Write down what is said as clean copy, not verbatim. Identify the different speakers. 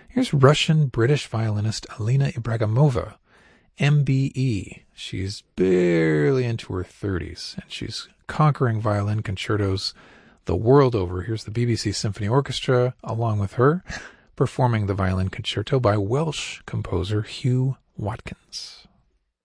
Speaker 1: Here's Russian-British violinist Alina Ibragimova, MBE. She's barely into her 30s, and she's conquering violin concertos the world over. Here's the BBC Symphony Orchestra, along with her, performing the violin concerto by Welsh composer Hugh Watkins.